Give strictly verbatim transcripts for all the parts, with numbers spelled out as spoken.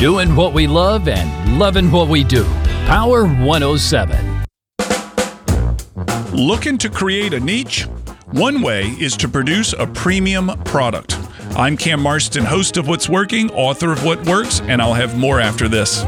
Doing what we love and loving what we do. Power one oh seven. Looking to create a niche? One way is to produce a premium product. I'm Cam Marston, host of What's Working, author of What Works, and I'll have more after this.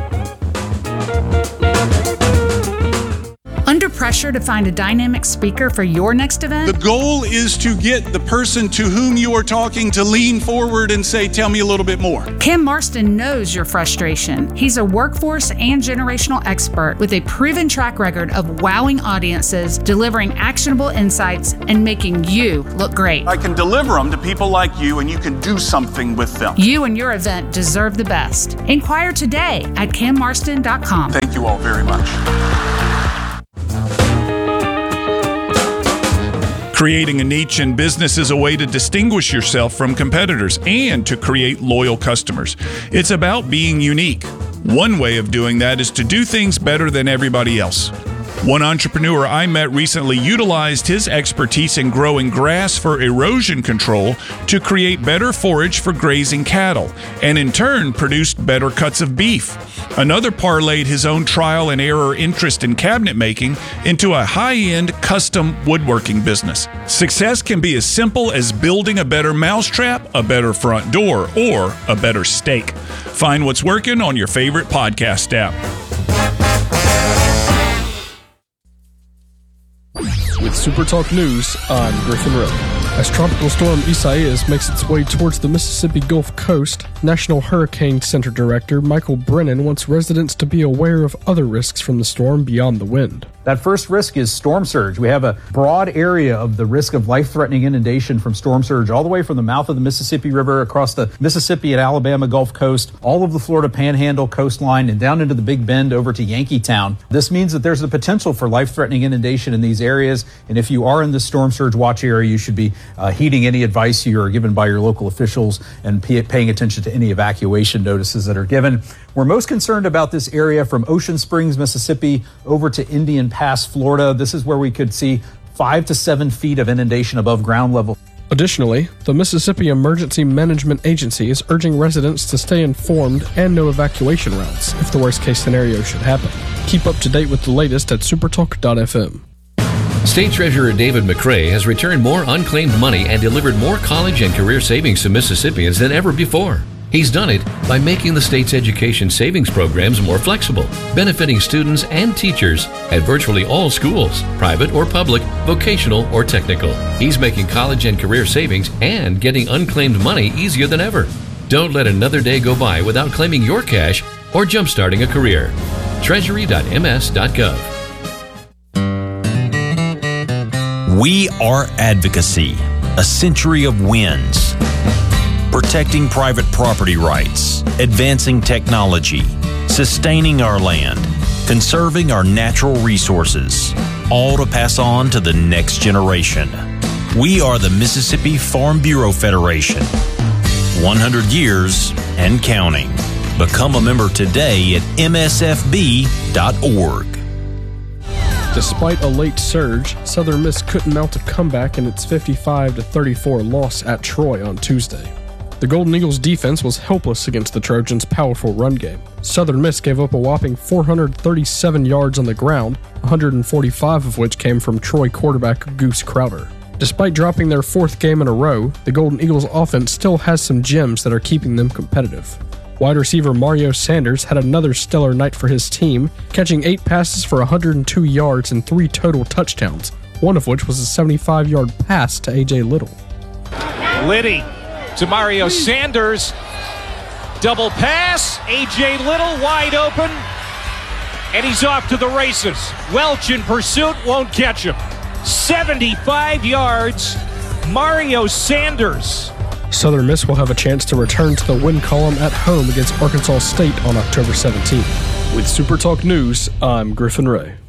Under pressure to find a dynamic speaker for your next event? The goal is to get the person to whom you are talking to lean forward and say, tell me a little bit more. Cam Marston knows your frustration. He's a workforce and generational expert with a proven track record of wowing audiences, delivering actionable insights, and making you look great. I can deliver them to people like you, and you can do something with them. You and your event deserve the best. Inquire today at cam marston dot com. Thank you all very much. Creating a niche in business is a way to distinguish yourself from competitors and to create loyal customers. It's about being unique. One way of doing that is to do things better than everybody else. One entrepreneur I met recently utilized his expertise in growing grass for erosion control to create better forage for grazing cattle, and in turn produced better cuts of beef. Another parlayed his own trial and error interest in cabinet making into a high-end custom woodworking business. Success can be as simple as building a better mousetrap, a better front door, or a better steak. Find What's Working on your favorite podcast app. With Super Talk News, I'm Griffin Rowe. As Tropical Storm Isaias makes its way towards the Mississippi Gulf Coast, National Hurricane Center Director Michael Brennan wants residents to be aware of other risks from the storm beyond the wind. That first risk is storm surge. We have a broad area of the risk of life-threatening inundation from storm surge all the way from the mouth of the Mississippi River across the Mississippi and Alabama Gulf Coast, all of the Florida Panhandle coastline, and down into the Big Bend over to Yankeetown. This means that there's the potential for life-threatening inundation in these areas, and if you are in the storm surge watch area, you should be uh, heeding any advice you are given by your local officials and pay- paying attention to any evacuation notices that are given. We're most concerned about this area from Ocean Springs, Mississippi, over to Indian Pass, Florida. This is where we could see five to seven feet of inundation above ground level. Additionally, the Mississippi Emergency Management Agency is urging residents to stay informed and know evacuation routes if the worst-case scenario should happen. Keep up to date with the latest at supertalk dot f m. State Treasurer David McRae has returned more unclaimed money and delivered more college and career savings to Mississippians than ever before. He's done it by making the state's education savings programs more flexible, benefiting students and teachers at virtually all schools, private or public, vocational or technical. He's making college and career savings and getting unclaimed money easier than ever. Don't let another day go by without claiming your cash or jumpstarting a career. treasury dot m s dot gov. We are advocacy, a century of wins. Protecting private property rights, advancing technology, sustaining our land, conserving our natural resources, all to pass on to the next generation. We are the Mississippi Farm Bureau Federation. one hundred years and counting. Become a member today at m s f b dot org. Despite a late surge, Southern Miss couldn't mount a comeback in its fifty-five to thirty-four loss at Troy on Tuesday. The Golden Eagles defense was helpless against the Trojans' powerful run game. Southern Miss gave up a whopping four hundred thirty-seven yards on the ground, one hundred forty-five of which came from Troy quarterback Goose Crowder. Despite dropping their fourth game in a row, the Golden Eagles offense still has some gems that are keeping them competitive. Wide receiver Mario Sanders had another stellar night for his team, catching eight passes for one hundred two yards and three total touchdowns, one of which was a seventy-five-yard pass to A J Little. Liddy to Mario Sanders. Double pass. A J Little wide open. And he's off to the races. Welch in pursuit, won't catch him. seventy-five yards. Mario Sanders. Southern Miss will have a chance to return to the win column at home against Arkansas State on October seventeenth. With Super Talk News, I'm Griffin Ray.